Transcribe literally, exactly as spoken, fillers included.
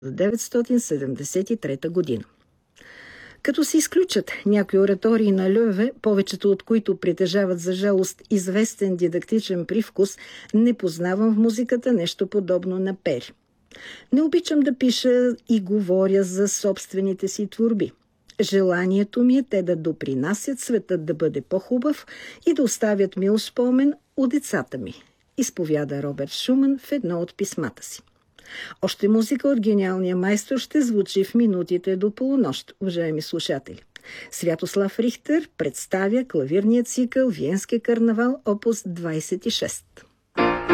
деветстотин седемдесет и трета година. Като се изключат някои оратории на Льове, повечето от които притежават за жалост известен дидактичен привкус, не познавам в музиката нещо подобно на Пери. Не обичам да пиша и говоря за собствените си творби. Желанието ми е те да допринасят светът да бъде по-хубав и да оставят мил спомен у децата ми, изповяда Роберт Шуман в едно от писмата си. Още музика от гениалния майстор ще звучи в минутите до полунощ, уважаеми слушатели. Святослав Рихтер представя клавирния цикъл Виенски карнавал опус двадесет и шест.